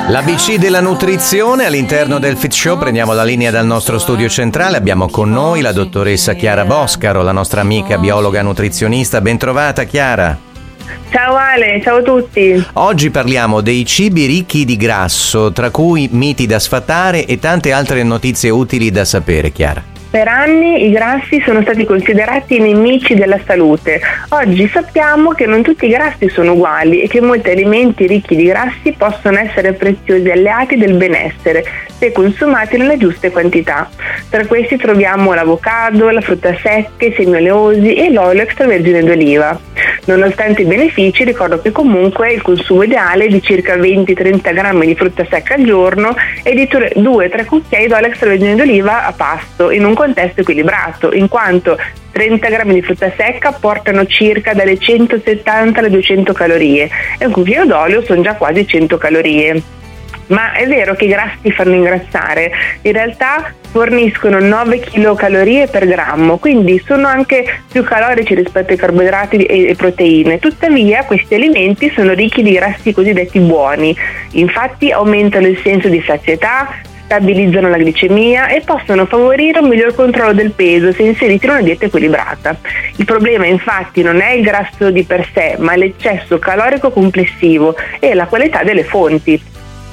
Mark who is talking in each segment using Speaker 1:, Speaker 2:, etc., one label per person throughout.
Speaker 1: L'ABC della nutrizione all'interno del Fit Show. Prendiamo la linea dal nostro studio centrale. Abbiamo con noi la dottoressa Chiara Boscaro, la nostra amica biologa nutrizionista. Bentrovata Chiara.
Speaker 2: Ciao Ale, ciao a tutti.
Speaker 1: Oggi parliamo dei cibi ricchi di grasso, tra cui miti da sfatare e tante altre notizie utili da sapere, Chiara.
Speaker 2: Per anni i grassi sono stati considerati nemici della salute. Oggi sappiamo che non tutti i grassi sono uguali e che molti alimenti ricchi di grassi possono essere preziosi alleati del benessere se consumati nelle giuste quantità. Tra questi troviamo l'avocado, la frutta secca, i semi oleosi e l'olio extravergine d'oliva. Nonostante i benefici, ricordo che comunque il consumo ideale è di circa 20-30 grammi di frutta secca al giorno e di 2-3 cucchiai d'olio extravergine d'oliva a pasto, in un contesto equilibrato, in quanto 30 grammi di frutta secca portano circa dalle 170 alle 200 calorie e un cucchiaio d'olio sono già quasi 100 calorie. Ma è vero che i grassi fanno ingrassare? In realtà forniscono 9 kcal per grammo, quindi sono anche più calorici rispetto ai carboidrati e proteine. Tuttavia questi alimenti sono ricchi di grassi cosiddetti buoni, infatti aumentano il senso di sazietà, stabilizzano la glicemia e possono favorire un miglior controllo del peso se inseriti in una dieta equilibrata. Il problema infatti non è il grasso di per sé, ma l'eccesso calorico complessivo e la qualità delle fonti.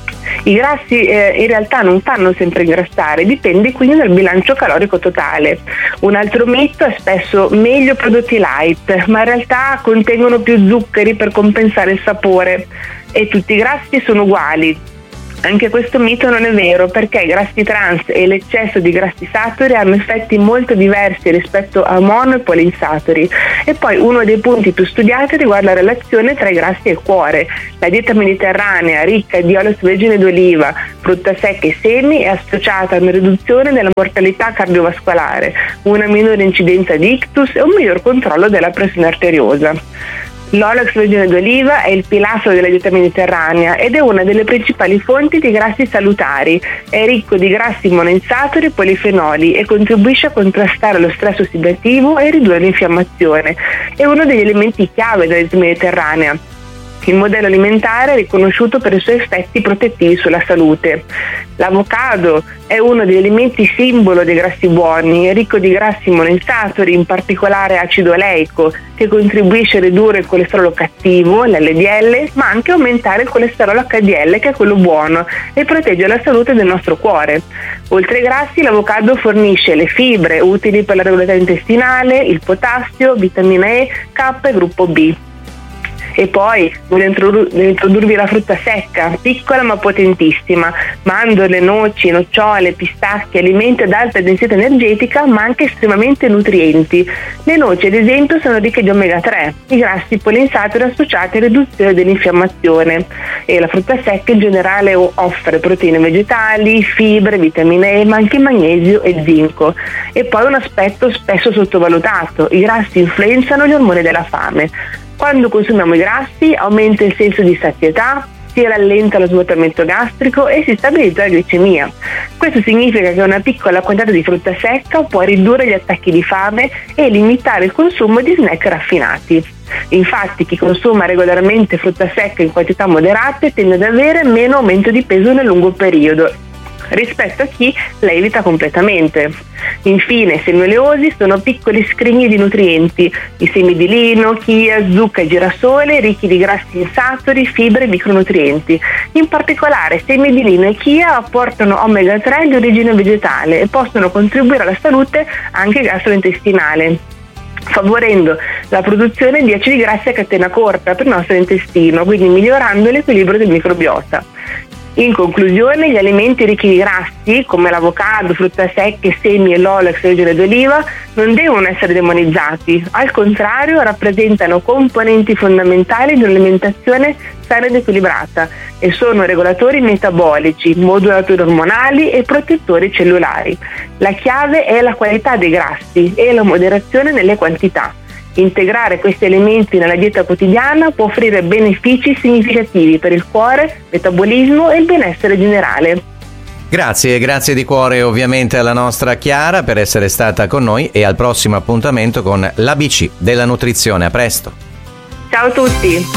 Speaker 2: I grassi in realtà non fanno sempre ingrassare, dipende quindi dal bilancio calorico totale. Un altro mito è spesso meglio prodotti light, ma in realtà contengono più zuccheri per compensare il sapore e tutti i grassi sono uguali. Anche questo mito non è vero, perché i grassi trans e l'eccesso di grassi saturi hanno effetti molto diversi rispetto a mono e poliinsaturi. E poi uno dei punti più studiati riguarda la relazione tra i grassi e il cuore. La dieta mediterranea ricca di olio extravergine d'oliva, frutta secca e semi è associata a una riduzione della mortalità cardiovascolare, una minore incidenza di ictus e un miglior controllo della pressione arteriosa. L'olio extravergine d'oliva è il pilastro della dieta mediterranea ed è una delle principali fonti di grassi salutari. È ricco di grassi monoinsaturi e polifenoli e contribuisce a contrastare lo stress ossidativo e ridurre l'infiammazione. È uno degli elementi chiave della dieta mediterranea. Il modello alimentare è riconosciuto per i suoi effetti protettivi sulla salute. L'avocado è uno degli alimenti simbolo dei grassi buoni, è ricco di grassi monoinsaturi, in particolare acido oleico, che contribuisce a ridurre il colesterolo cattivo, l'LDL, ma anche a aumentare il colesterolo HDL, che è quello buono, e protegge la salute del nostro cuore. Oltre ai grassi, l'avocado fornisce le fibre utili per la regolarità intestinale, il potassio, vitamina E, K e gruppo B. E poi voglio introdurvi la frutta secca, piccola ma potentissima, mandorle, noci, nocciole, pistacchi, alimenti ad alta densità energetica ma anche estremamente nutrienti. Le noci ad esempio sono ricche di omega 3, i grassi poliinsaturi associati a riduzione dell'infiammazione, e la frutta secca in generale offre proteine vegetali, fibre, vitamine E ma anche magnesio e zinco. E poi un aspetto spesso sottovalutato: i grassi influenzano gli ormoni della fame. Quando consumiamo i grassi aumenta il senso di sazietà, si rallenta lo svuotamento gastrico e si stabilizza la glicemia. Questo significa che una piccola quantità di frutta secca può ridurre gli attacchi di fame e limitare il consumo di snack raffinati. Infatti chi consuma regolarmente frutta secca in quantità moderate tende ad avere meno aumento di peso nel lungo periodo rispetto a chi la evita completamente. Infine, i semi oleosi sono piccoli scrigni di nutrienti. I semi di lino, chia, zucca e girasole ricchi di grassi insaturi, fibre e micronutrienti. In particolare, semi di lino e chia apportano omega 3 di origine vegetale e possono contribuire alla salute anche gastrointestinale, favorendo la produzione di acidi grassi a catena corta per il nostro intestino, quindi migliorando l'equilibrio del microbiota. In conclusione, gli alimenti ricchi di grassi, come l'avocado, frutta secca, semi e l'olio extravergine d'oliva, non devono essere demonizzati. Al contrario, rappresentano componenti fondamentali di un'alimentazione sana ed equilibrata e sono regolatori metabolici, modulatori ormonali e protettori cellulari. La chiave è la qualità dei grassi e la moderazione nelle quantità. Integrare questi elementi nella dieta quotidiana può offrire benefici significativi per il cuore, metabolismo e il benessere generale.
Speaker 1: Grazie di cuore ovviamente alla nostra Chiara per essere stata con noi e al prossimo appuntamento con l'ABC della nutrizione. A presto.
Speaker 2: Ciao a tutti.